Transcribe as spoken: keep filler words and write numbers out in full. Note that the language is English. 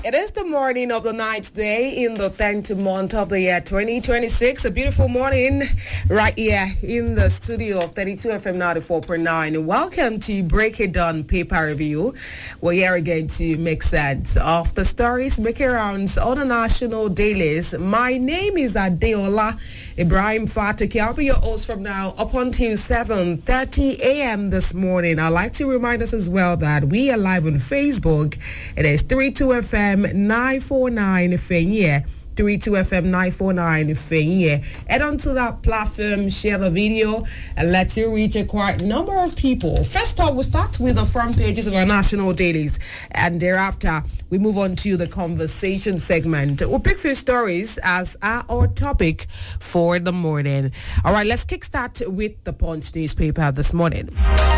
It is the morning of the ninth day in the tenth month of the year twenty twenty-six. A beautiful morning right here in the studio of thirty-two F M ninety-four point nine. Welcome to Break It Down Paper Review. We're here again to make sense of the stories making rounds on the national dailies. My name is Adeola Ibrahim Fataki. I'll be your host from now up until seven thirty a.m. this morning. I'd like to remind us as well that we are live on Facebook. It is thirty-two F M nine forty-nine Fenye. thirty-two F M nine forty-nine Fenye. Head on to that platform, share the video, and let you reach a quite number of people. First up, we'll start with the front pages of our national dailies, and thereafter, we move on to the conversation segment. We'll pick few stories as our, our topic for the morning. All right, let's kickstart with the Punch newspaper this morning.